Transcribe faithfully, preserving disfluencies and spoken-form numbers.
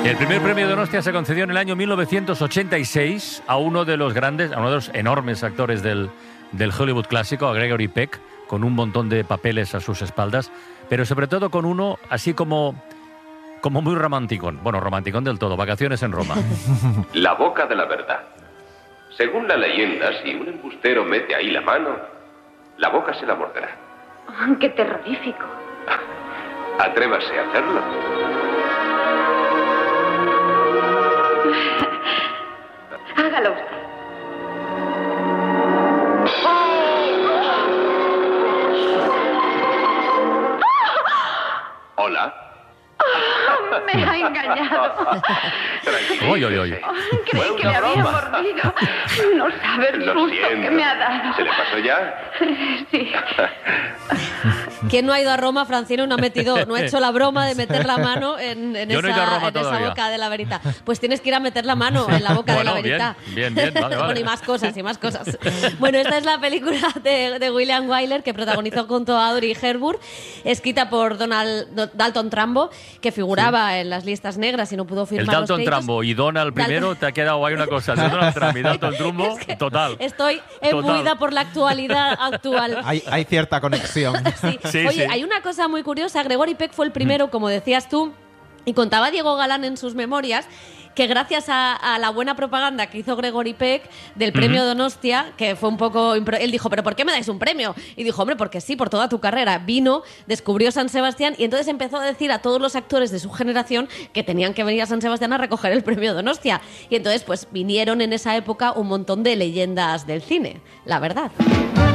El primer premio Donostia se concedió en el año mil novecientos ochenta y seis a uno de los grandes, a uno de los enormes actores del, del Hollywood clásico, a Gregory Peck, con un montón de papeles a sus espaldas, pero sobre todo con uno así como, como muy romanticón. Bueno, romanticón del todo, Vacaciones en Roma. La boca de la verdad. Según la leyenda, si un embustero mete ahí la mano, la boca se la morderá. Oh, ¡qué terrorífico! Atrévase a hacerlo. Hágalo usted. Hola. Oh, me ha engañado. Oy, oy, oy. Oh, creí que me había mordido. No sabe el Lo susto siento. que me ha dado. ¿Se le pasó ya? Sí. ¿Quién no ha ido a Roma, Francino, no ha metido, no ha hecho la broma de meter la mano en, en, Yo no he ido a esa, Roma en esa todavía. boca de la verita? Pues tienes que ir a meter la mano en la boca Bueno, de la verita. bien, bien, bien, vale, vale. Bueno, y más cosas, y más cosas. Bueno, esta es la película de, de William Wyler, que protagonizó junto a Audrey Hepburn, escrita por Donald Dalton Trumbo, que figuraba sí. en las listas negras y no pudo firmar El Dalton los créditos. Trumbo y Donald primero, Dalton... te ha quedado ahí una cosa. Donald Trump y Dalton Trumbo, es que total. Estoy embuida total. por la actualidad actual. Hay, hay cierta conexión. Sí. Sí, Oye, sí. hay una cosa muy curiosa. Gregory Peck fue el primero, como decías tú, y contaba Diego Galán en sus memorias, que gracias a, a la buena propaganda que hizo Gregory Peck del premio uh-huh. Donostia, que fue un poco... Impro- él dijo, ¿pero por qué me dais un premio? Y dijo, hombre, porque sí, por toda tu carrera. Vino, descubrió San Sebastián y entonces empezó a decir a todos los actores de su generación que tenían que venir a San Sebastián a recoger el premio Donostia. Y entonces, pues, vinieron en esa época un montón de leyendas del cine, la verdad.